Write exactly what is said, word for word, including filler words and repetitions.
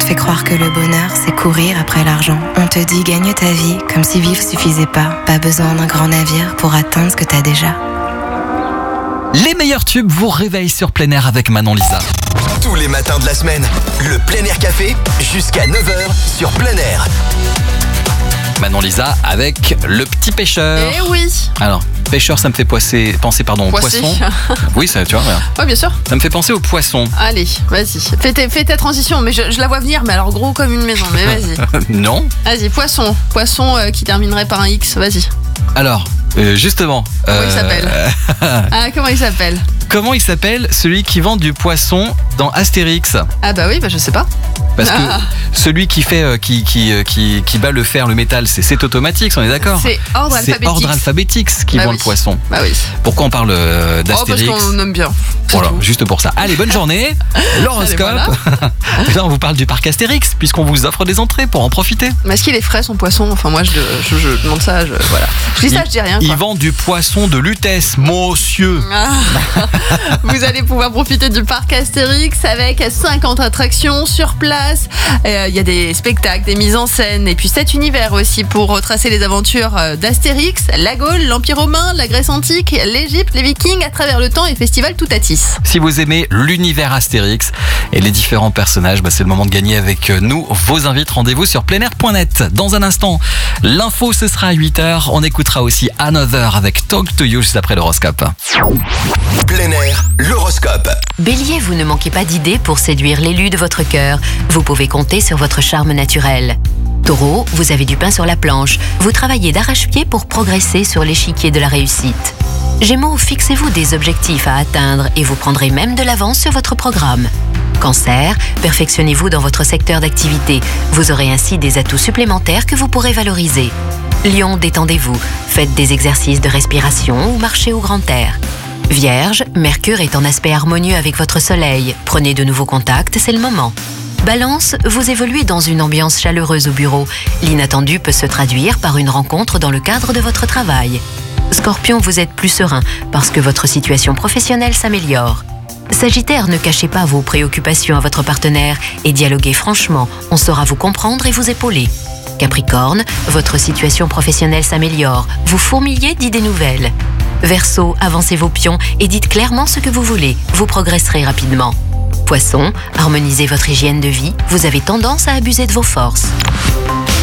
fait croire que le bonheur, c'est courir après l'argent. On te dit gagne ta vie, comme si vivre suffisait pas. Pas besoin d'un grand navire pour atteindre ce que t'as déjà. Les meilleurs tubes vous réveillent sur plein air avec Manon Lisa. Tous les matins de la semaine, le plein air café jusqu'à neuf heures sur plein air. Manon Lisa avec le petit pêcheur. Eh oui. Alors, pêcheur, ça me fait poisser, penser pardon, au Poisser. poisson. Oui, ça, tu vois. Voilà. Ouais, bien sûr. Ça me fait penser au poisson. Allez, vas-y. Fais, tes- fais ta transition, mais je, je la vois venir, mais alors gros comme une maison. Mais vas-y. Non. Vas-y, poisson. Poisson euh, qui terminerait par un X, vas-y. Alors, euh, justement. Comment il s'appelle Ah, comment il s'appelle Comment il s'appelle celui qui vend du poisson dans Astérix? Ah bah oui, bah je sais pas. Parce que Ah. celui qui fait, euh, qui, qui, euh, qui, qui bat le fer, le métal, c'est c'est Automatix, on est d'accord? C'est ordre C'est alphabétique. Ordre Alphabétix qui Bah vend oui. le poisson. Bah oui. Pourquoi on parle euh, Oh, parce d'Astérix? qu'on aime bien. C'est Voilà, tout. juste pour ça. Allez, bonne journée. L'horoscope. Allez, Et là, on vous parle du parc Astérix, puisqu'on vous offre des entrées pour en profiter. Mais est-ce qu'il est frais son poisson? Enfin, moi je, je, je demande ça, je, voilà. Je dis ça, Il- je dis rien. Il Quoi. vend du poisson de Lutèce, monsieur. Ah. Vous allez pouvoir profiter du parc Astérix avec cinquante attractions sur place. Euh, Il y a des spectacles, des mises en scène et puis cet univers aussi pour retracer les aventures euh, d'Astérix, la Gaule, l'Empire romain, la Grèce antique, l'Égypte, les Vikings à travers le temps et festival Toutatis. Si vous aimez l'univers Astérix et les différents personnages, bah c'est le moment de gagner avec nous. Vos invites, rendez-vous sur plein air point net. Dans un instant, l'info, ce sera à huit heures. On écoutera aussi Another avec Talk to You juste après l'horoscope. Plein air, l'horoscope. Bélier, vous ne manquez pas d'idées pour séduire l'élu de votre cœur. Vous pouvez compter sur votre charme naturel. Taureau, vous avez du pain sur la planche. Vous travaillez d'arrache-pied pour progresser sur l'échiquier de la réussite. Gémeaux, fixez-vous des objectifs à atteindre et vous prendrez même de l'avance sur votre programme. Cancer, perfectionnez-vous dans votre secteur d'activité. Vous aurez ainsi des atouts supplémentaires que vous pourrez valoriser. Lion, détendez-vous. Faites des exercices de respiration ou marchez au grand air. Vierge, Mercure est en aspect harmonieux avec votre soleil. Prenez de nouveaux contacts, c'est le moment. Balance, vous évoluez dans une ambiance chaleureuse au bureau. L'inattendu peut se traduire par une rencontre dans le cadre de votre travail. Scorpion, vous êtes plus serein parce que votre situation professionnelle s'améliore. Sagittaire, ne cachez pas vos préoccupations à votre partenaire et dialoguez franchement, on saura vous comprendre et vous épauler. Capricorne, votre situation professionnelle s'améliore, vous fourmillez d'idées nouvelles. Verseau, avancez vos pions et dites clairement ce que vous voulez, vous progresserez rapidement. Poisson, harmonisez votre hygiène de vie, vous avez tendance à abuser de vos forces.